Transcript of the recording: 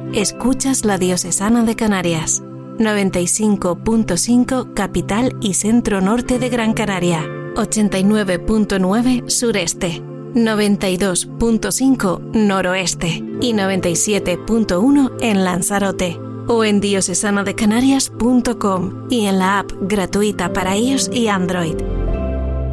Escuchas la Diocesana de Canarias. 95.5 capital y centro norte de Gran Canaria. 89.9 sureste. 92.5 noroeste. Y 97.1 en Lanzarote. O en diocesanadecanarias.com y en la app gratuita para iOS y Android.